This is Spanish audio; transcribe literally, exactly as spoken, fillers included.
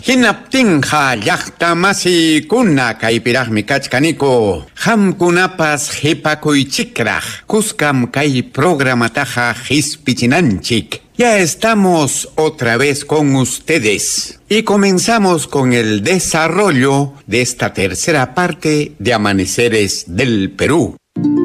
Hinaptinja llaqtamasi kuna kaypiraqmi kachkaniko. Hamkunapas qhipakuychikraq. Kuskam kay programataja hispichinanchik. Ya estamos otra vez con ustedes y comenzamos con el desarrollo de esta tercera parte de Amaneceres del Perú.